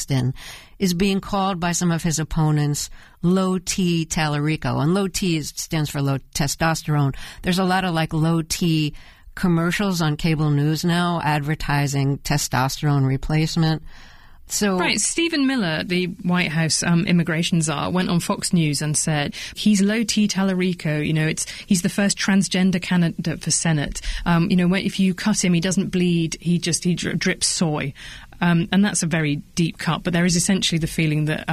Paxton is being called by some of his opponents low T Tallarico. And low T stands for low testosterone. There's a lot of like low T commercials on cable news now advertising testosterone replacement. So, right, Stephen Miller, the White House immigration czar, went on Fox News and said he's low T Tallarico. You know, he's the first transgender candidate for Senate. You know, if you cut him, he doesn't bleed. He drips soy. And that's a very deep cut, but there is essentially the feeling that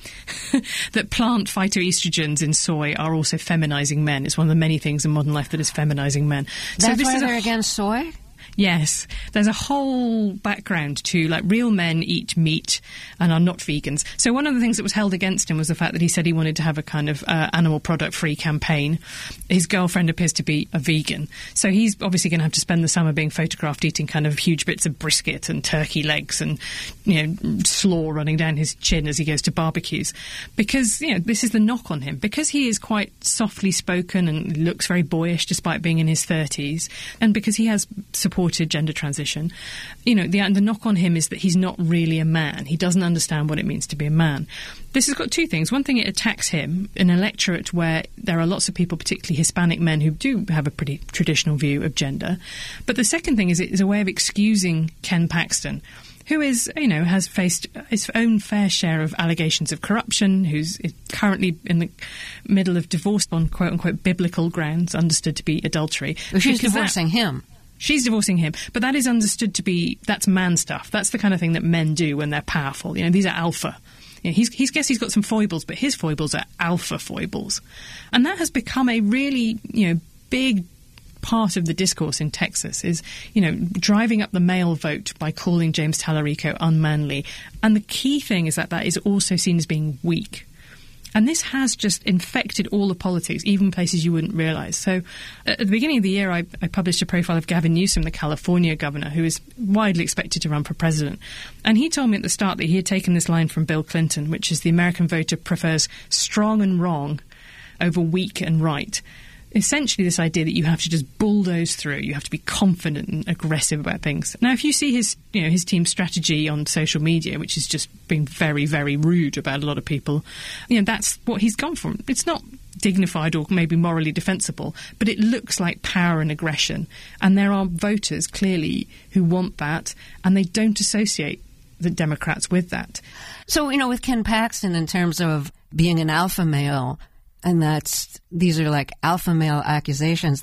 that plant phytoestrogens in soy are also feminizing men. It's one of the many things in modern life that is feminizing men. That's why they're against soy? Yes. There's a whole background to, like, real men eat meat and are not vegans. So one of the things that was held against him was the fact that he said he wanted to have a kind of animal product-free campaign. His girlfriend appears to be a vegan. So he's obviously going to have to spend the summer being photographed eating kind of huge bits of brisket and turkey legs and, you know, slaw running down his chin as he goes to barbecues. Because, you know, this is the knock on him. Because he is quite softly spoken and looks very boyish despite being in his 30s, and because he has supported gender transition, you know, the knock on him is that he's not really a man. He doesn't understand what it means to be a man. This has got two things. One thing, it attacks him in an electorate where there are lots of people, particularly Hispanic men, who do have a pretty traditional view of gender. But the second thing is it is a way of excusing Ken Paxton, who is, you know, has faced his own fair share of allegations of corruption, who's currently in the middle of divorce on quote-unquote biblical grounds, understood to be adultery. Well, she's divorcing him. She's divorcing him, but that is understood to be, that's man stuff. That's the kind of thing that men do when they're powerful. You know, these are alpha. You know, he's got some foibles, but his foibles are alpha foibles. And that has become a really, you know, big part of the discourse in Texas is, you know, driving up the male vote by calling James Tallarico unmanly. And the key thing is that is also seen as being weak. And this has just infected all the politics, even places you wouldn't realise. So at the beginning of the year, I published a profile of Gavin Newsom, the California governor, who is widely expected to run for president. And he told me at the start that he had taken this line from Bill Clinton, which is the American voter prefers strong and wrong over weak and right. Essentially this idea that you have to just bulldoze through, you have to be confident and aggressive about things. Now, if you see his team's strategy on social media, which is just being very, very rude about a lot of people, you know, that's what he's gone from. It's not dignified or maybe morally defensible, but it looks like power and aggression. And there are voters, clearly, who want that, and they don't associate the Democrats with that. So, you know, with Ken Paxton, in terms of being an alpha male, and these are like alpha male accusations.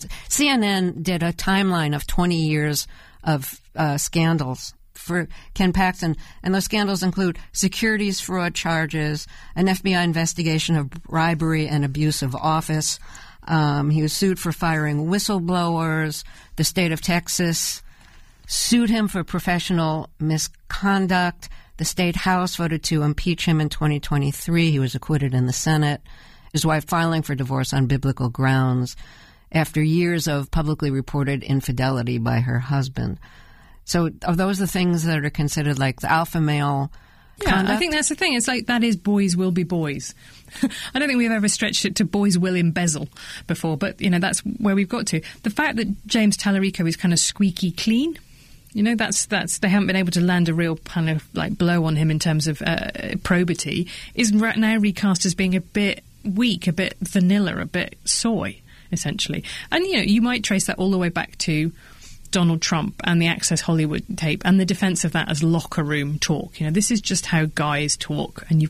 CNN did a timeline of 20 years of scandals for Ken Paxton, and those scandals include securities fraud charges, an FBI investigation of bribery and abuse of office. He was sued for firing whistleblowers. The state of Texas sued him for professional misconduct. The state house voted to impeach him in 2023. He was acquitted in the Senate. His wife filing for divorce on biblical grounds after years of publicly reported infidelity by her husband. So are those the things that are considered like the alpha male conduct? I think that's the thing. It's like that is boys will be boys. I don't think we've ever stretched it to boys will embezzle before, but, you know, that's where we've got to. The fact that James Tallarico is kind of squeaky clean, you know, that's they haven't been able to land a real kind of like blow on him in terms of probity, is right now recast as being a bit weak, a bit vanilla, a bit soy, essentially. And, you know, you might trace that all the way back to Donald Trump and the Access Hollywood tape and the defense of that as locker room talk. You know, this is just how guys talk, and you've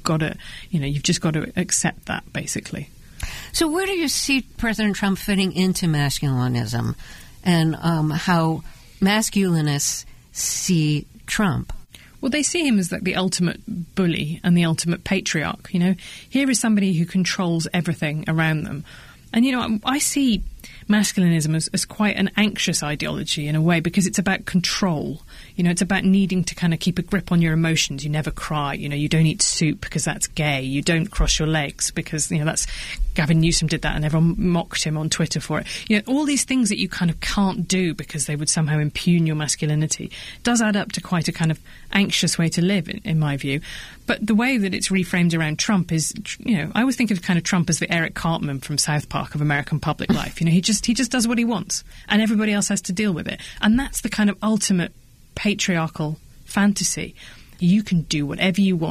just got to accept that, basically. So where do you see President Trump fitting into masculinism, and how masculinists see Trump? Well, they see him as like the ultimate bully and the ultimate patriarch. You know, here is somebody who controls everything around them. And, you know, I see masculinism as quite an anxious ideology in a way, because it's about control. You know, it's about needing to kind of keep a grip on your emotions. You never cry. You know, you don't eat soup because that's gay. You don't cross your legs because, you know, that's... Gavin Newsom did that and everyone mocked him on Twitter for it. You know, all these things that you kind of can't do because they would somehow impugn your masculinity does add up to quite a kind of anxious way to live, in my view. But the way that it's reframed around Trump is, you know, I always think of kind of Trump as the Eric Cartman from South Park of American public life. You know, he just does what he wants and everybody else has to deal with it. And that's the kind of ultimate patriarchal fantasy. You can do whatever you want.